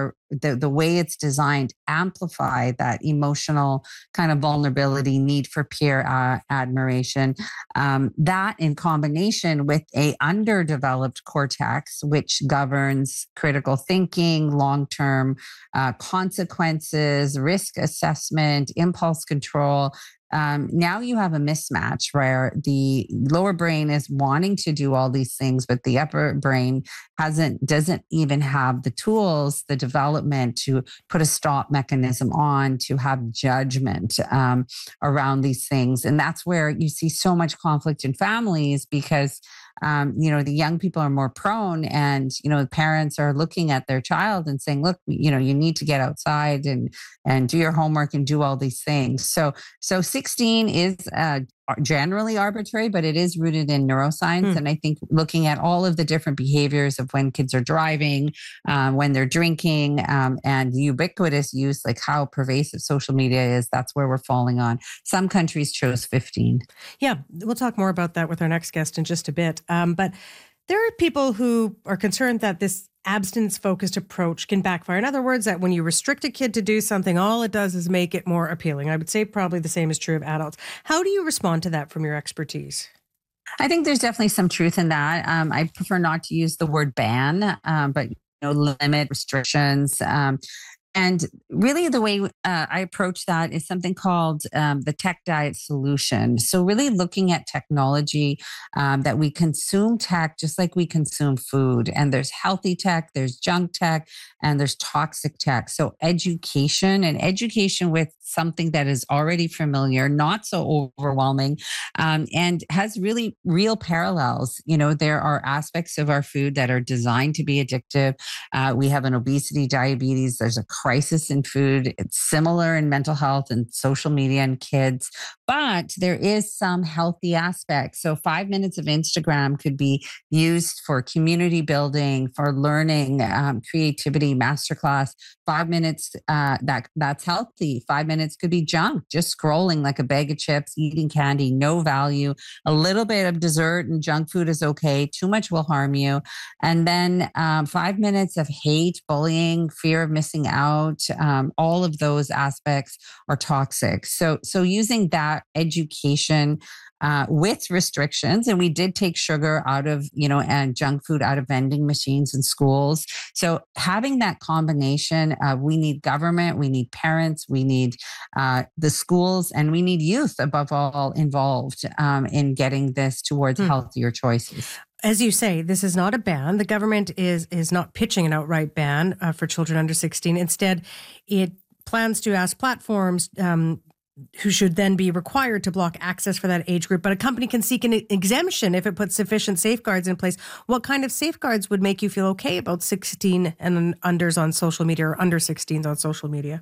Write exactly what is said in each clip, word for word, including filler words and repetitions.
are the, the way it's designed amplify that emotional kind of vulnerability, need for peer uh, admiration. Um, that in combination with a underdeveloped cortex, which governs critical thinking, long-term uh, consequences, risk assessment, impulse control. Um, now you have a mismatch where the lower brain is wanting to do all these things, but the upper brain hasn't, doesn't even have the tools, the development to put a stop mechanism on, to have judgment um, around these things. And that's where you see so much conflict in families because Um, you know, the young people are more prone and, you know, the parents are looking at their child and saying, look, you know, you need to get outside and, and do your homework and do all these things. So, so sixteen is, uh, generally arbitrary, but it is rooted in neuroscience. Hmm. And I think looking at all of the different behaviors of when kids are driving, um, when they're drinking, um, and ubiquitous use, like how pervasive social media is, that's where we're falling on. Some countries chose fifteen. Yeah, we'll talk more about that with our next guest in just a bit. Um, but there are people who are concerned that this abstinence-focused approach can backfire. In other words, that when you restrict a kid to do something, all it does is make it more appealing. I would say probably the same is true of adults. How do you respond to that from your expertise? I think there's definitely some truth in that. Um, I prefer not to use the word ban, um, but you know, limit restrictions. Um, And really, the way uh, I approach that is something called um, the tech diet solution. So, really looking at technology um, that we consume tech just like we consume food. And there's healthy tech, there's junk tech, and there's toxic tech. So, education and education with something that is already familiar, not so overwhelming, um, and has really real parallels. You know, there are aspects of our food that are designed to be addictive. Uh, we have an obesity, diabetes, there's a crisis in food. It's similar in mental health and social media and kids, but there is some healthy aspects. So five minutes of Instagram could be used for community building, for learning, um, creativity, masterclass. Five minutes uh, that that's healthy. Five minutes could be junk, just scrolling like a bag of chips, eating candy, no value. A little bit of dessert and junk food is okay. Too much will harm you. And then um, five minutes of hate, bullying, fear of missing out. Um, all of those aspects are toxic. So, so using that education uh, with restrictions, and we did take sugar out of, you know, and junk food out of vending machines in schools. So having that combination, uh, we need government, we need parents, we need uh, the schools, and we need youth above all involved um, in getting this towards Hmm. healthier choices. As you say, this is not a ban. The government is is not pitching an outright ban uh, for children under sixteen. Instead, it plans to ask platforms um, who should then be required to block access for that age group. But a company can seek an exemption if it puts sufficient safeguards in place. What kind of safeguards would make you feel okay about sixteen and unders on social media or under sixteens on social media?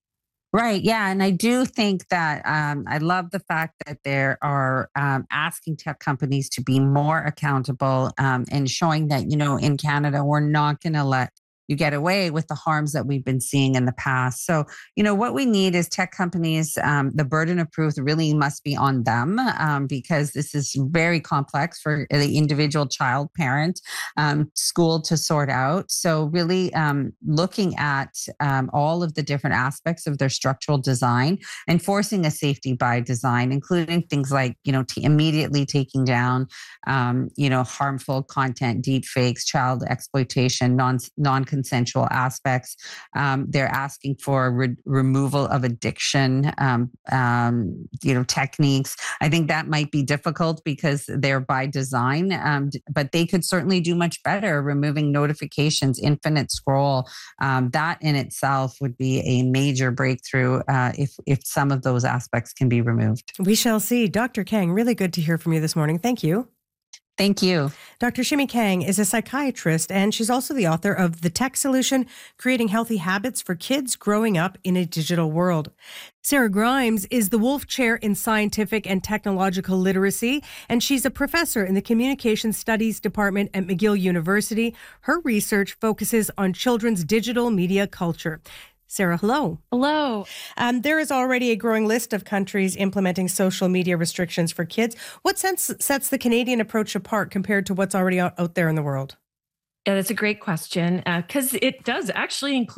Right. Yeah. And I do think that um, I love the fact that there are um, asking tech companies to be more accountable um, and showing that, you know, in Canada, we're not going to let you get away with the harms that we've been seeing in the past. So, you know, what we need is tech companies, um, the burden of proof really must be on them um, because this is very complex for the individual child, parent, um, school to sort out. So really um, looking at um, all of the different aspects of their structural design, enforcing a safety by design, including things like, you know, t- immediately taking down, um, you know, harmful content, deep fakes, child exploitation, non, non consensual aspects. Um, they're asking for re- removal of addiction, um, um, you know, techniques. I think that might be difficult because they're by design, um, but they could certainly do much better removing notifications, infinite scroll. Um, that in itself would be a major breakthrough uh, if if some of those aspects can be removed. We shall see. Doctor Kang, really good to hear from you this morning. Thank you. Thank you. Doctor Shimi Kang is a psychiatrist, and she's also the author of The Tech Solution, Creating Healthy Habits for Kids Growing Up in a Digital World. Sarah Grimes is the Wolf Chair in Scientific and Technological Literacy, and she's a professor in the Communication Studies Department at McGill University. Her research focuses on children's digital media culture. Sarah, hello. Hello. Um, there is already a growing list of countries implementing social media restrictions for kids. What sense sets the Canadian approach apart compared to what's already out, out there in the world? Yeah, that's a great question because uh, it does actually include